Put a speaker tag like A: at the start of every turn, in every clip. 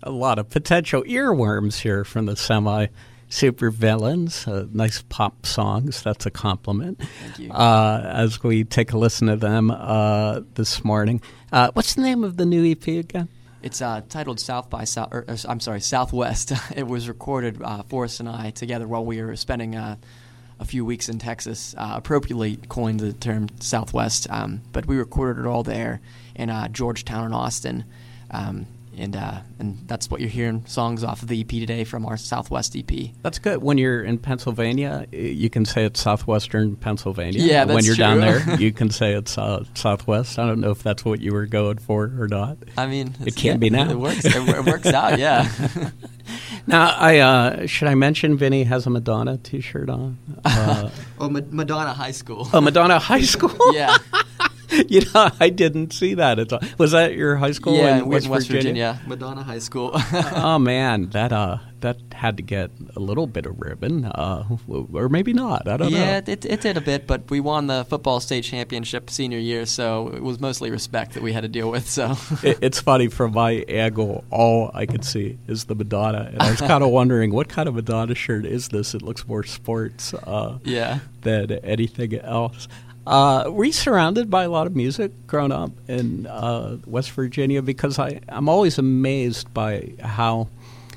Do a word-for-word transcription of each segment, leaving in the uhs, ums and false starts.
A: a lot of potential earworms here from the Semi Supervillains. Uh, nice pop songs. That's a compliment.
B: Thank you.
A: Uh, as we take a listen to them uh, this morning. Uh, what's the name of the new E P again?
B: It's uh, titled South by South. Or, uh, I'm sorry, Southwest. It was recorded, uh, Forrest and I together while we were spending uh, a few weeks in Texas. Uh, appropriately coined the term Southwest, um, but we recorded it all there in uh, Georgetown and Austin. Um, And uh, and that's what you're hearing, songs off of the E P today from our Southwest E P.
A: That's good. When you're in Pennsylvania, you can say it's Southwestern Pennsylvania.
B: Yeah, that's
A: When you're
B: true.
A: down there, you can say it's uh, Southwest. I don't know if that's what you were going for or not.
B: I mean,
A: It can
B: yeah,
A: be now.
B: It works. It, it works out. Yeah.
A: Now, I uh, should I mention Vinny has a Madonna T-shirt on? Uh,
B: oh, Ma- Madonna High School.
A: oh, Madonna High School.
B: Yeah.
A: You know, I didn't see that at all. Was that your high school
B: yeah,
A: in West,
B: West
A: Virginia?
B: Virginia? Madonna High School.
A: Oh man, that uh, that had to get a little bit of ribbon, uh, or maybe not. I don't
B: yeah,
A: know.
B: it, it did a bit, but we won the football state championship senior year, so it was mostly respect that we had to deal with. So
A: it, it's funny, from my angle, all I could see is the Madonna, and I was kind of wondering what kind of Madonna shirt is this? It looks more sports uh,
B: yeah.
A: than anything else. Uh, were you surrounded by a lot of music growing up in uh, West Virginia? Because I, I'm always amazed by how,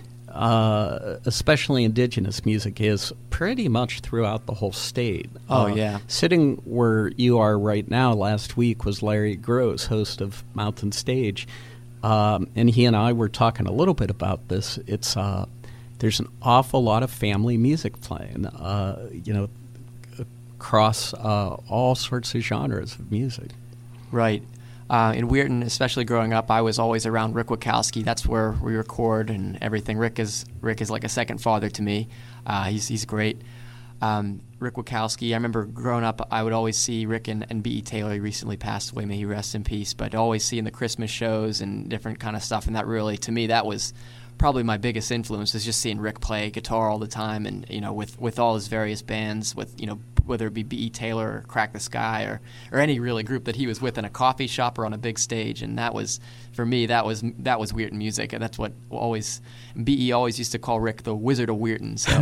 A: uh, especially indigenous music, is pretty much throughout the whole state.
B: Oh,
A: uh,
B: yeah.
A: Sitting where you are right now last week was Larry Gross, host of Mountain Stage. Um, and he and I were talking a little bit about this. It's uh, there's an awful lot of family music playing, uh, you know, across uh, all sorts of genres of music.
B: Right. Uh, in Weirton, especially growing up, I was always around Rick Wachowski. That's where we record and everything. Rick is Rick is like a second father to me. Uh, he's he's great. Um, Rick Wachowski. I remember growing up, I would always see Rick and, and B E Taylor. He recently passed away. May he rest in peace. But always seeing the Christmas shows and different kind of stuff. And that really, to me, that was probably my biggest influence, is just seeing Rick play guitar all the time, and you know, with, with all his various bands, with you know, whether it be B E Taylor or Crack the Sky or or any really group that he was with in a coffee shop or on a big stage. And that was, for me, that was that was Weirton music, and that's what always B E always used to call Rick the Wizard of Weirton. So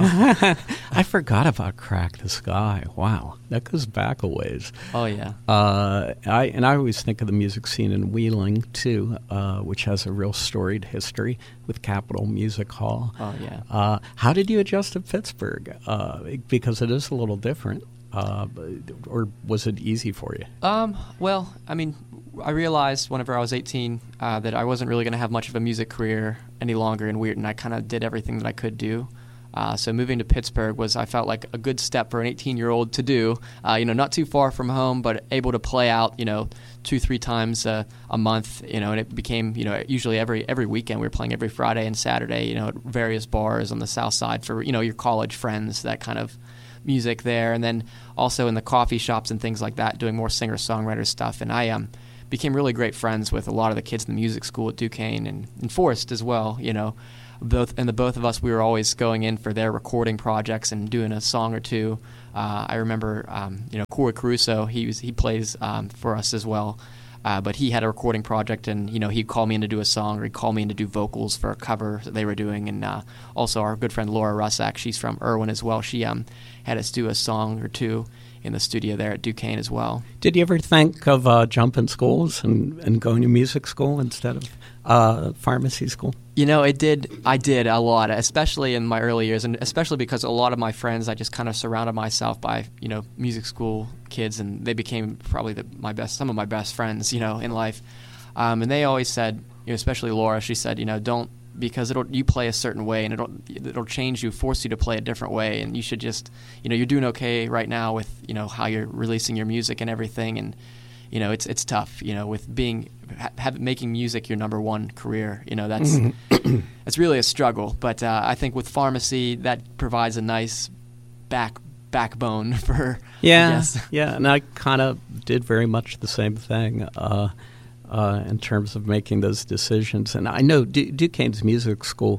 A: I forgot about Crack the Sky. Wow, that goes back a ways.
B: Oh yeah.
A: Uh, I and I always think of the music scene in Wheeling too, uh, which has a real storied history with Capitol Music Hall.
B: Oh yeah.
A: Uh, how did you adjust to Pittsburgh? Uh, because it is a little different. Uh, or was it easy for you?
B: Um, well, I mean, I realized whenever I was eighteen uh, that I wasn't really going to have much of a music career any longer in Weirton. I kind of did everything that I could do. Uh, so moving to Pittsburgh was, I felt like, a good step for an eighteen-year-old to do. Uh, you know, not too far from home, but able to play out, you know, two, three times a, a month. You know, and it became, you know, usually every every weekend we were playing every Friday and Saturday. You know, at various bars on the South Side for, you know, your college friends, that kind of music there, and then also in the coffee shops and things like that, doing more singer-songwriter stuff. And I um, became really great friends with a lot of the kids in the music school at Duquesne and, and Forrest as well. You know, both and the both of us, we were always going in for their recording projects and doing a song or two. Uh, I remember, um, you know, Corey Caruso. He was he plays um, for us as well. Uh, but he had a recording project, and you know, he'd call me in to do a song, or he'd call me in to do vocals for a cover that they were doing. And uh, also our good friend Laura Russack, she's from Irwin as well. She um, had us do a song or two in the studio there at Duquesne as well.
A: Did you ever think of uh, jumping schools and, and going to music school instead of uh, pharmacy school?
B: You know, it did. I did a lot, especially in my early years, and especially because a lot of my friends, I just kind of surrounded myself by, you know, music school kids, and they became probably the, my best, some of my best friends, you know, in life. Um, and they always said, you know, especially Laura, she said, you know, don't, because it'll, you play a certain way, and it'll it'll change you, force you to play a different way, and you should just, you know, you're doing okay right now with, you know, how you're releasing your music and everything, and you know, it's it's tough, you know, with being have, making music your number one career. You know, that's it's really a struggle. But uh, I think with pharmacy, that provides a nice back backbone for.
A: Yeah,
B: I guess.
A: yeah, and I kind of did very much the same thing uh, uh, in terms of making those decisions. And I know du- Duquesne's music school.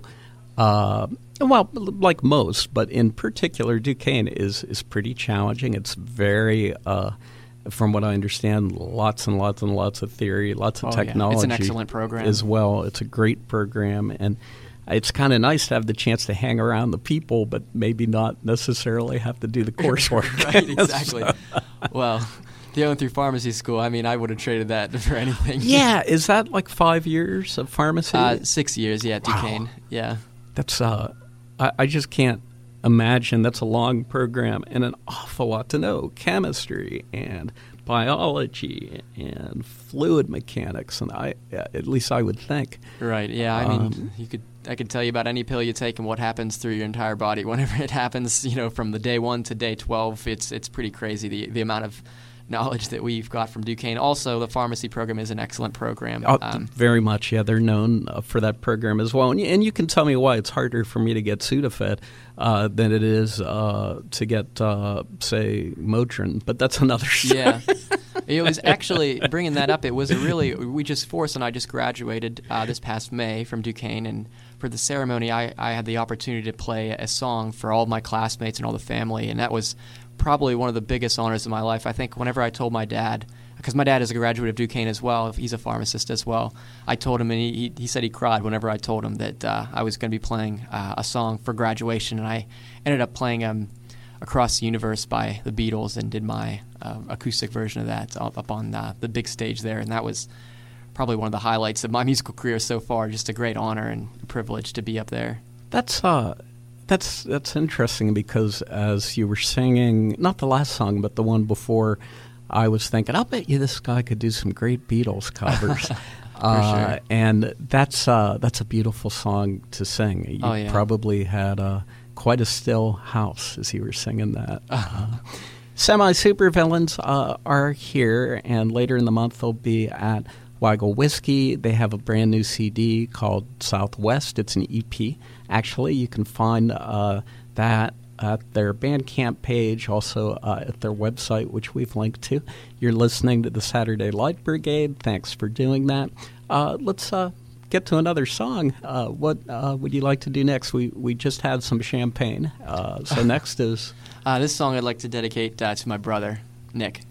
A: Uh, well, like most, but in particular, Duquesne is is pretty challenging. It's very. Uh, from what I understand, lots and lots and lots of theory, lots of
B: oh,
A: technology.
B: Yeah. It's an excellent program
A: as well. It's a great program, and it's kind of nice to have the chance to hang around the people, but maybe not necessarily have to do the coursework.
B: Right, exactly. Well, the Owen through Pharmacy School, I mean, I would have traded that for anything.
A: Yeah, is that like five years of pharmacy?
B: Uh, six years, yeah, at Duquesne.
A: Wow.
B: Yeah.
A: That's, uh, I, I just can't imagine. That's a long program and an awful lot to know. Chemistry and biology and fluid mechanics, and I, at least I would think.
B: Right, yeah, I mean,
A: Um,
B: you could, I could tell you about any pill you take and what happens through your entire body whenever it happens, you know, from the day one to day twelve. It's it's pretty crazy, the, the amount of knowledge that we've got from Duquesne. Also, the pharmacy program is an excellent program.
A: Oh,
B: Um,
A: very much, yeah. They're known uh, for that program as well. And you, and you can tell me why it's harder for me to get Sudafed uh, than it is uh, to get, uh, say, Motrin. But that's another story.
B: Yeah. It was actually, bringing that up, it was a really, we just, Forrest and I just graduated uh, this past May from Duquesne, and for the ceremony, I, I had the opportunity to play a song for all of my classmates and all the family, and that was probably one of the biggest honors of my life. I think whenever I told my dad, because my dad is a graduate of Duquesne as well, he's a pharmacist as well, I told him, and he, he said he cried whenever I told him that uh, I was going to be playing uh, a song for graduation, and I ended up playing um, Across the Universe by the Beatles and did my uh, acoustic version of that up, up on uh, the big stage there, and that was probably one of the highlights of my musical career so far. Just a great honor and privilege to be up there.
A: That's uh, that's that's interesting because as you were singing, not the last song, but the one before, I was thinking, I'll bet you this guy could do some great Beatles covers. uh,
B: sure.
A: And that's uh, that's a beautiful song to sing. You
B: Oh, yeah.
A: probably had uh, quite a still house as you were singing that. Uh, Semi-supervillains uh, are here, and later in the month they'll be at Waggle Whiskey. They have a brand new C D called Southwest. It's an E P. Actually, you can find uh, that at their Bandcamp page, also uh, at their website, which we've linked to. You're listening to the Saturday Light Brigade. Thanks for doing that. Uh, let's uh, get to another song. Uh, what uh, would you like to do next? We we just had some champagne. Uh, so next is...
B: Uh, this song I'd like to dedicate uh, to my brother, Nick.